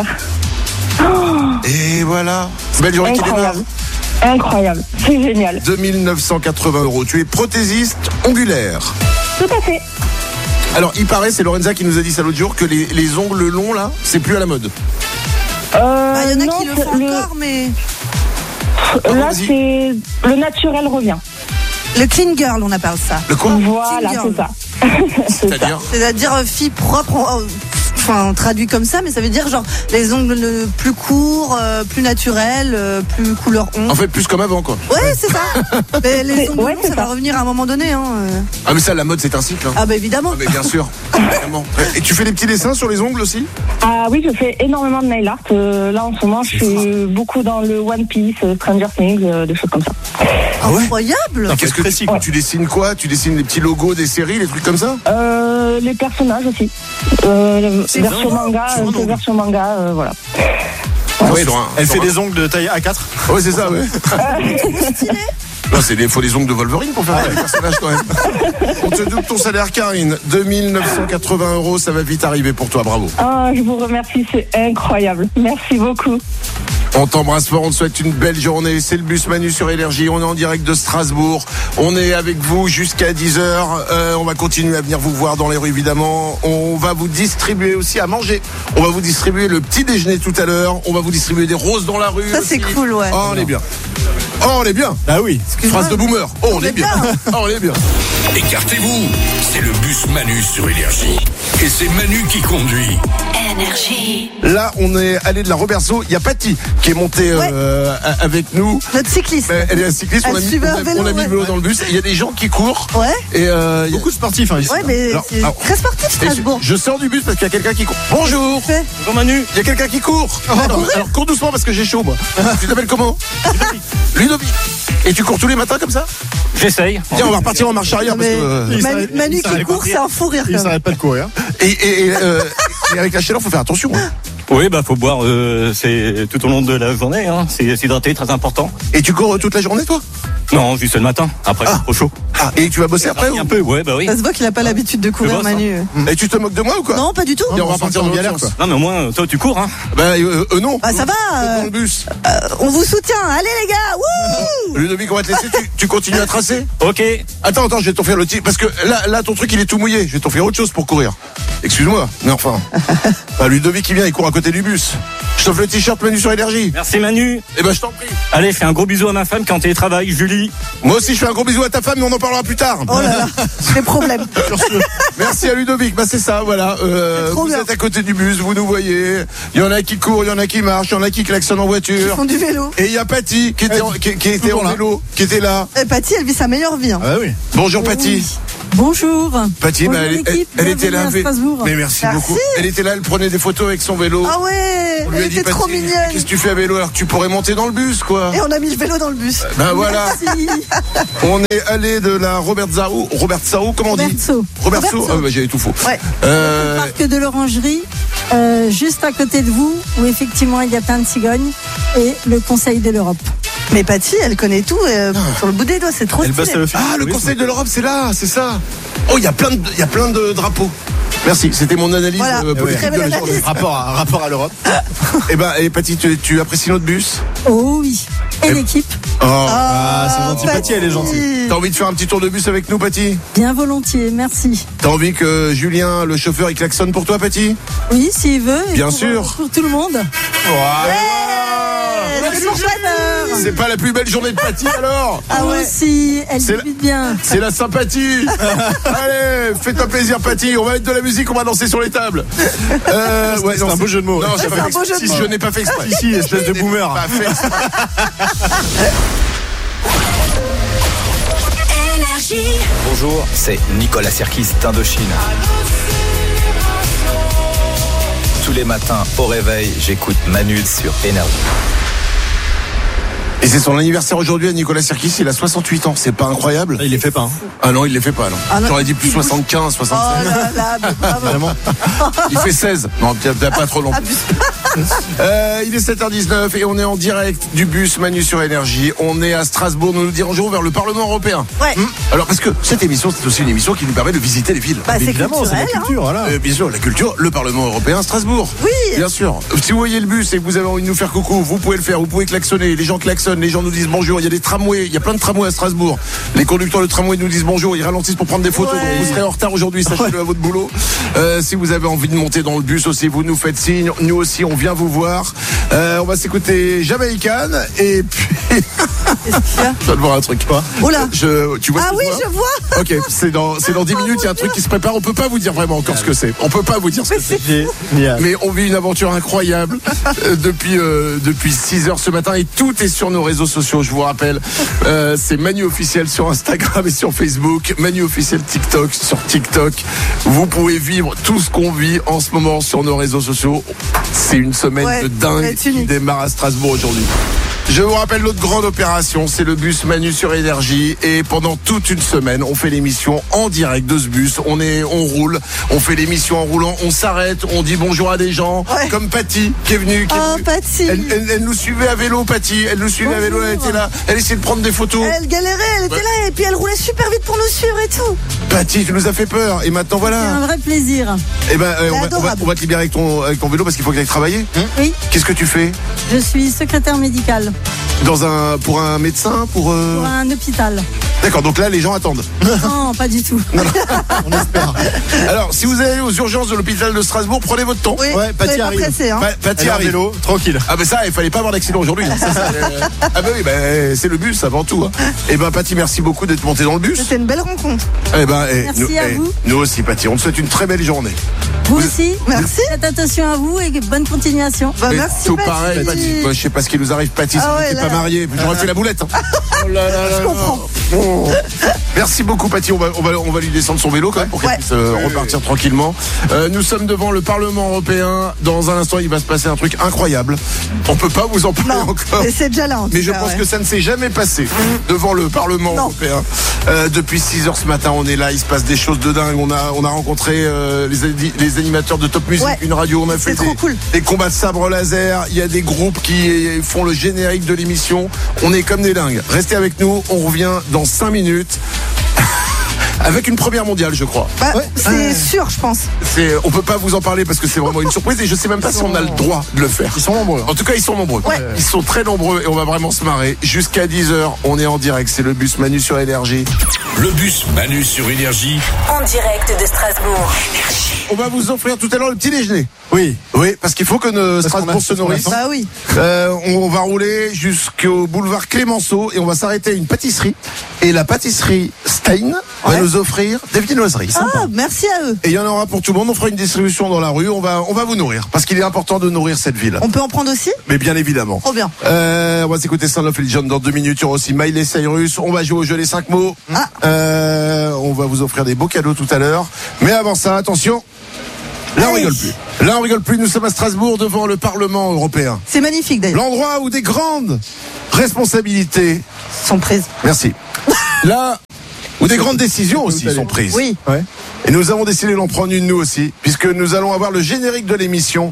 Et voilà. Belle journée qui démarre. Incroyable. Incroyable. C'est génial. deux mille neuf cent quatre-vingts euros. Tu es prothésiste ongulaire. Tout à fait. Alors, il paraît, c'est Lorenza qui nous a dit ça l'autre jour, que les, les ongles longs, là, c'est plus à la mode. Euh, Bah, il y en a non, qui le c'est font le- encore, mais. Là, vas-y. c'est le naturel revient. Le clean girl, on appelle ça. Le quoi? Voilà, Clean girl. c'est ça. C'est ça. C'est-à-dire? C'est-à-dire euh, fille propre, en- enfin traduit comme ça, mais ça veut dire genre les ongles euh, plus courts, euh, plus naturels, euh, plus couleur ongle. En fait, plus comme avant, quoi. Ouais, c'est ça. Mais les C'est- ongles ouais, longs, c'est ça va ça. revenir à un moment donné. Hein. euh. Ah, mais ça, la mode, c'est un cycle. Hein. Ah bah évidemment. Ah, mais bien sûr. Évidemment. Et tu fais des petits dessins sur les ongles aussi? Ah oui, je fais énormément de nail art. Euh, là, en ce moment, je suis beaucoup dans le One Piece, euh, Stranger Things, euh, des choses comme ça. Ah ouais? Incroyable. Qu'est-ce que tu, tu dessines quoi? Tu dessines les petits logos des séries, les trucs comme ça? Euh, euh, les personnages aussi. Euh, C'est version vraiment manga, sur un euh, ongle. version manga, euh, voilà. Ah ouais, Elle, sur un- elle sur fait un- des ongles de taille A quatre. Ouais, c'est ça, ouais. Non, c'est des, faut des ongles de Wolverine pour faire des personnages quand même. On te double ton salaire, Karine. deux mille neuf cent quatre-vingts euros, ça va vite arriver pour toi, bravo. Ah, je vous remercie, c'est incroyable. Merci beaucoup. On t'embrasse fort, on te souhaite une belle journée. C'est le bus Manu sur Énergie. On est en direct de Strasbourg. On est avec vous jusqu'à dix heures. Euh, on va continuer à venir vous voir dans les rues, évidemment. On va vous distribuer aussi à manger. On va vous distribuer le petit déjeuner tout à l'heure. On va vous distribuer des roses dans la rue. Ça, c'est aussi. cool, ouais. Oh, on est bien. Oh, on est bien. Ah oui. Phrase de boomer. Oh, on est bien. Oh, on est bien. Écartez-vous, c'est le bus Manu sur Énergie. Et c'est Manu qui conduit. Énergie. Là, on est allé de la Robertso. Il y a Patty qui est montée euh, a- avec nous. Notre cycliste. Euh, Elle est un cycliste. Elle On a mis, suivait on un a- vélo, on a mis ouais. le vélo dans le bus. Il y a des gens qui courent. Ouais. Et euh, il y a- Beaucoup de sportifs hein, ici. Ouais, mais Alors, c'est alors- très sportif, Et je, Strasbourg. je sors du bus parce qu'il y a quelqu'un qui court. Bonjour. Fais. Bonjour Manu. Il y a quelqu'un qui court. Alors, alors, cours doucement parce que j'ai chaud moi. Tu t'appelles comment? Ludovic. Et tu cours tous les matins comme ça? J'essaye. Tiens, on va repartir en marche arrière Non, parce mais que. euh, Il Manu, s'arrête- Manu il qui s'arrête court, pas. c'est un fou rire. Il quand même. s'arrête pas de courir. Et, et, et, euh, et avec la chaleur, faut faire attention. hein. Oui, bah faut boire euh, c'est tout au long de la journée. Hein. C'est s'hydrater, très important. Et tu cours euh, toute la journée, toi? Non, juste le matin. Après, c'est trop chaud. Ah, et tu vas bosser après ou... Un peu, ouais, bah oui. Ça se voit qu'il a pas l'habitude de courir, vois ça. Manu. Et tu te moques de moi ou quoi? Non, pas du tout. Et on va repartir en galère, quoi. Non, mais au moins, toi, tu cours, hein. Bah, euh, euh, non. Bah, ça va. Dans euh, le bus. euh, on vous soutient. Allez, les gars. Wouh. Ludovic, on va te laisser. Tu, tu continues à tracer? Ok. Attends, attends, je vais t'offrir le titre. Parce que là, là, ton truc, il est tout mouillé. Je vais t'offrir autre chose pour courir. Excuse-moi. Mais enfin. Bah, Ludovic, qui vient, il court à côté du bus. Je t'offre le t-shirt Manu sur Énergie. Merci, Manu. Eh ben, je t'en prie. Allez, fais un gros bisou à ma femme qui est en télétravail, Julie. Moi aussi, je fais un gros bisou à ta femme, mais on en parlera plus tard. Oh là là. Des problèmes. Merci à Ludovic. Bah, c'est ça, voilà. Euh, C'est trop vous bien. êtes à côté du bus, vous nous voyez. Il y en a qui courent, il y en a qui marchent, il y en a qui klaxonnent en Ils voiture. font du vélo. Et il y a Patty qui était en, qui, qui était en Toujours là. vélo, qui était là. Et Patty, elle vit sa meilleure vie. hein. Ah oui. Bonjour Patty. Bonjour. Patty, Bonjour bah, elle, elle, l'équipe, elle était bienvenue là. à vé- Strasbourg. Mais merci, Merci. beaucoup. Elle était là, elle prenait des photos avec son vélo. Ah ouais. On lui a Elle dit, était trop Patty, mignonne. qu'est-ce que tu fais à vélo alors que tu pourrais monter dans le bus, quoi? Et on a mis le vélo dans le bus. Ben voilà. Merci. On est allé de la Robert Zao, Robert Zao, comment on dit? Roberto. Roberto. Roberto. Ah, bah, j'avais tout faux. Ouais. Euh, Parc de l'Orangerie, euh, juste à côté de vous, où effectivement il y a plein de cigognes, et le Conseil de l'Europe. Mais Patty, elle connaît tout euh, sur le bout des doigts. C'est trop Elle bosse à stylé. l'office. Ah, le Conseil de l'Europe, c'est là, c'est ça. Oh, il y a plein de, il y a plein de drapeaux. Merci, c'était mon analyse Voilà. euh, Eh politique ouais. de la Très belle journée. analyse. Rapport à, rapport à l'Europe. Eh ben, et Patty, tu, tu apprécies notre bus? Oh oui. Et Et- l'équipe, Oh. Ah, c'est gentil. Patty, elle est gentille. T'as envie de faire un petit tour de bus avec nous, Patty? bien volontiers, merci. T'as envie que Julien, le chauffeur, il klaxonne pour toi, Patty? Oui, s'il veut. et Bien pour- sûr. Pour tout le monde. C'est pour chouette. C'est pas la plus belle journée de Patty alors? Ah Moi ouais. aussi, elle C'est la- débute bien. C'est la sympathie. Allez, fais-toi plaisir, Patty. On va mettre de la musique, on va danser sur les tables. Euh, ouais, C'est non, un beau jeu de mots. Non, j'ai C'est pas un fait beau exprès. jeu de Si, mots. je n'ai pas fait exprès. Ici, espèce de boomer. Pas fait exprès. Bonjour, c'est Nicolas Sirkis d'Indochine. Tous les matins au réveil, j'écoute Manu sur Énergie. Et c'est son anniversaire aujourd'hui à Nicolas Sirkis. Il a soixante-huit ans. C'est pas incroyable? Il les fait pas. Hein. Ah non, il les fait pas, non. Ah non, J'aurais dit plus il bouge. soixante-quinze, Oh soixante-seize. là là, mais bravo. Vraiment. Il fait seize. Non, peut-être pas trop long. Euh, il est sept heures dix-neuf et on est en direct du bus Manu sur Énergie. On est à Strasbourg. Nous nous dirigeons vers le Parlement européen. Ouais. Hum Alors, parce que cette émission, c'est aussi une émission qui nous permet de visiter les villes. Bah, c'est Évidemment, c'est la culturel. hein. culture, voilà. Euh, bien sûr, la culture, le Parlement européen, Strasbourg. Oui. Bien sûr. Si vous voyez le bus et que vous avez envie de nous faire coucou, vous pouvez le faire. Vous pouvez klaxonner. Les gens klaxonnent. Les gens nous disent bonjour. Il y a des tramways. Il y a plein de tramways à Strasbourg. Les conducteurs de tramway nous disent bonjour. Ils ralentissent pour prendre des photos. Ouais. Donc vous serez en retard aujourd'hui. Sachez-le à votre boulot. Euh, si vous avez envie de monter dans le bus aussi, vous nous faites signe. Nous aussi, on vient vous voir. Euh, on va s'écouter Jamaican. Et puis. Je dois te voir un truc. Quoi Oh là. Je, tu vois Ah ce que oui, je vois je vois. Ok, c'est dans, c'est dans dix minutes, il y a un truc qui se prépare. On peut pas vous dire vraiment encore ce que c'est. On peut pas vous dire ce que c'est. Génial. Mais on vit une aventure incroyable euh, depuis euh, depuis six heures ce matin et tout est sur nos réseaux sociaux. Je vous rappelle, euh, c'est Manu officiel sur Instagram et sur Facebook, Manu officiel TikTok sur TikTok. Vous pouvez vivre tout ce qu'on vit en ce moment sur nos réseaux sociaux. C'est une semaine Ouais, de dingue c'est qui unique. démarre à Strasbourg aujourd'hui. Je vous rappelle l'autre grande opération, c'est le bus Manu sur Énergie. Et pendant toute une semaine, on fait l'émission en direct de ce bus. On est, on roule, on fait l'émission en roulant, on s'arrête, on dit bonjour à des gens, ouais. Comme Patty qui est venue. Qui est oh, venue. Patty. Elle, elle, elle nous suivait à vélo, Patty. Elle nous suivait bonjour. à vélo, elle était là. Elle essayait de prendre des photos. Elle galérait, elle était ouais. là et puis elle roulait super vite pour nous suivre et tout. Patty, tu nous as fait peur. Et maintenant voilà. C'est un vrai plaisir. Eh ben, euh, on, va, on, va, on va te libérer avec ton, avec ton vélo parce qu'il faut que tu ailles travailler. Hum oui. Qu'est-ce que tu fais? Je suis secrétaire médicale. Dans un, pour un médecin, pour, euh... pour un hôpital. D'accord, donc là les gens attendent. Non, pas du tout. Non, non. On espère. Alors, si vous allez aux urgences de l'hôpital de Strasbourg, prenez votre temps. Oui, ouais, Patty arrive. Pressé, hein. Pa Patty arrive. Vélo, tranquille. Ah ben ça, il fallait pas avoir d'accident aujourd'hui. Hein. Ça, euh... Ah ben oui, ben, c'est le bus avant tout. Hein. Et ben Patty, merci beaucoup d'être montée dans le bus. C'était une belle rencontre. Eh ben, eh, merci nous, à eh, vous. Nous aussi, Patty. On te souhaite une très belle journée. Vous aussi. Merci. Faites attention à vous et bonne continuation. Bah, merci. Tout Patty. pareil, Patty. Moi, je sais pas ce qui nous arrive, Patty. Ah si ouais, t'es pas mariée, j'aurais fait la boulette. Hein. Oh là là là. Je comprends. Oh. Merci beaucoup, Patty. On va, on, va, on va lui descendre son vélo quand même pour qu'elle ouais. puisse euh, repartir tranquillement. Euh, nous sommes devant le Parlement européen. Dans un instant, il va se passer un truc incroyable. On peut pas vous en parler non, encore. Mais c'est déjà là. Mais je cas, pense ouais. que ça ne s'est jamais passé mmh. devant le Parlement non. européen. Euh, depuis six heures ce matin, on est là. Il se passe des choses de dingue. On a, on a rencontré euh, les, les animateurs de Top Music, ouais. une radio. On a fait des, cool. des combats de sabre laser. Il y a des groupes qui font le générique de l'émission. On est comme des dingues. Restez avec nous. On revient dans cinq minutes. Avec une première mondiale, je crois. Bah, ouais. C'est euh, sûr, je pense. C'est, on peut pas vous en parler parce que c'est vraiment une surprise et je sais même pas si on a le droit de le faire. Ils sont nombreux. En tout cas, ils sont nombreux. Ouais. Ils sont très nombreux et on va vraiment se marrer. Jusqu'à dix heures, on est en direct. C'est le bus Manu sur Énergie. Le bus Manu sur Énergie. En direct de Strasbourg. On va vous offrir tout à l'heure le petit déjeuner. Oui. Oui, parce qu'il faut que nos Strasbourg se nourrisse. Bah oui. Euh, on va rouler jusqu'au boulevard Clémenceau et on va s'arrêter à une pâtisserie. Et la pâtisserie Stein ouais. va nous offrir des viennoiseries. Ah, sympa. Merci à eux. Et il y en aura pour tout le monde. On fera une distribution dans la rue. On va, on va vous nourrir parce qu'il est important de nourrir cette ville. On peut en prendre aussi? Mais bien évidemment. Trop bien. Euh, on va s'écouter Sound of Legend dans deux minutes. Il y aura aussi Miley Cyrus. On va jouer au jeu des cinq mots. Ah. Euh, on va vous offrir des beaux cadeaux tout à l'heure. Mais avant ça, attention. Là, on rigole plus. Là, on rigole plus. Nous sommes à Strasbourg devant le Parlement européen. C'est magnifique d'ailleurs. L'endroit où des grandes responsabilités sont prises. Merci. Là où des grandes décisions aussi sont prises. Oui. Ouais. Et nous avons décidé d'en prendre une nous aussi, puisque nous allons avoir le générique de l'émission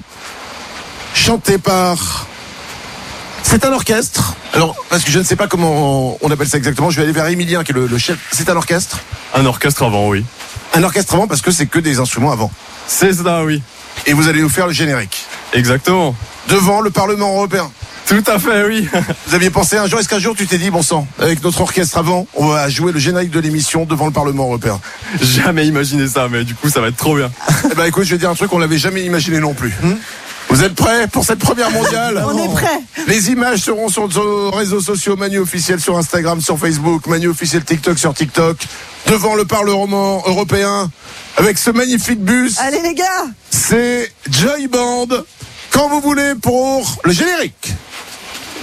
chanté par. C'est un orchestre. Alors, parce que je ne sais pas comment on appelle ça exactement, je vais aller vers Emilien qui est le, le chef. C'est un orchestre. Un orchestre avant, oui. Un orchestre avant parce que c'est que des instruments avant. C'est ça, oui. Et vous allez nous faire le générique. Exactement. Devant le Parlement européen. Tout à fait, oui. Vous aviez pensé un jour, est-ce qu'un jour tu t'es dit, bon sang, avec notre orchestre avant, on va jouer le générique de l'émission devant le Parlement européen? Jamais imaginé ça, mais du coup ça va être trop bien. Eh ben écoute, je vais dire un truc qu'on l'avait jamais imaginé non plus. Hmm Vous êtes prêts pour cette première mondiale? On est prêts. Les images seront sur nos réseaux sociaux, Manu officiel sur Instagram, sur Facebook, Manu officiel TikTok sur TikTok, devant le Parlement européen, avec ce magnifique bus. Allez les gars, c'est Joy Band, quand vous voulez pour le générique.